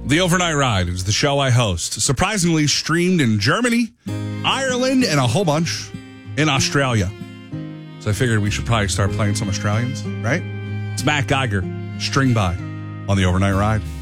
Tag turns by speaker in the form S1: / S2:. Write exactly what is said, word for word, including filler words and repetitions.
S1: The Overnight Ride is the show I host. Surprisingly streamed in Germany, Ireland, and a whole bunch in Australia. So I figured we should probably start playing some Australians, right? It's Matt Geiger, String By on the Overnight Ride.